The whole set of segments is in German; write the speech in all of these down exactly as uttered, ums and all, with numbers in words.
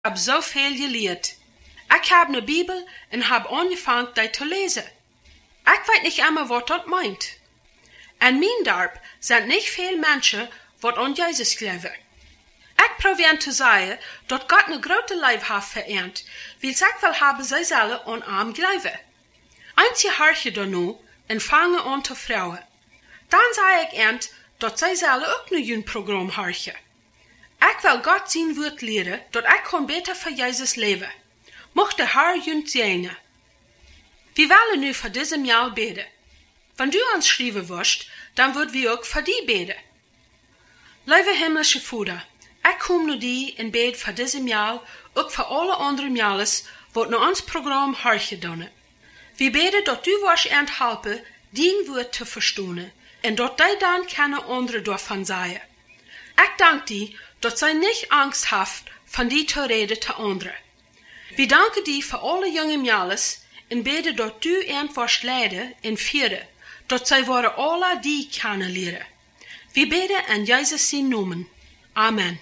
hab so viel geleerd. Ich hab ne Bibel en hab angefangen, die zu lesen. Ich weet nicht immer, wat dat meint. En mijn dorp zijn niet veel mensen wat aan Jezus geloven. Ik probeer te zeggen dat God een grote lijf heeft vereend, wil ik wel hebben zij zullen aan hem geloven. Eens je hartje daarna en vangen aan te vrouwen. Dan zei ik eind dat zij zullen ook nu een programma hartje. Ik wil God zijn woord leren, dat ik kan beter voor Jezus leven. Mocht de Herr junt zegenen. Wir wollen nu voor diesem Jahr beten. Wenn du uns schreiben wirst, dann wird wir auch für die beten. Lieve himmlische Vater, ich komme nu die in bed voor diesem Jahr, ook voor alle andere jahres, wat naar ons programma hartje doen. Wir beten dat du wirst enthelpen, dien woord te verstaan, en dat die dan keine andere davon zeggen. Ich dank die, dat zij nicht Angst haft, van die te reden te anderen. Wir danken die voor alle jonge jahres, en bidden dat du hen wirst leiden en vieren, dat zij worden alle die kennen leren. Wir bidden in Jezus zijn namen. Amen.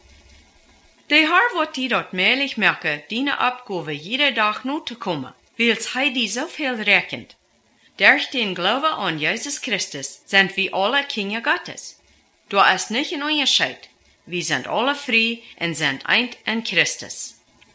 De Herr wird die dort mählich merken, die Abgabe jeder Tag nu te kommen, wils hij die zoveel rekent. Durch den Glauben an Jesus Christus sind wir alle Kinder Gottes. Du ist nicht ein Unterschied. Wir sind alle frei und sind eint in Christus.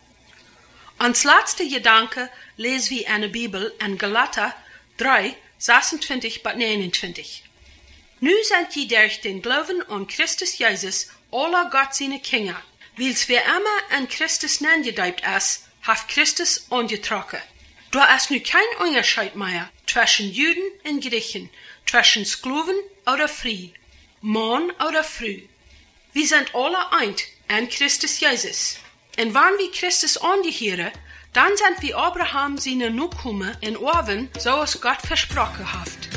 Als laatste gedanke lesen wir in der Bibel in Galater drei, sechsundzwanzig bis neunundzwanzig. Nu sind je durch den Glauben an Christus Jesus alle Gott seine Kinder, wils wer immer in Christus nangedeutet ist, hat Christus angetrokken. Da ist nu kein Unterschied mehr zwischen Juden und Griechen, zwischen Sklaven oder frei, Mann oder Frau. Wir sind alle eint in Christus Jesus. Und wenn wir Christus angehören, dann sind wir Abraham seine Nachkommen in Orven, so es Gott versprochen hat.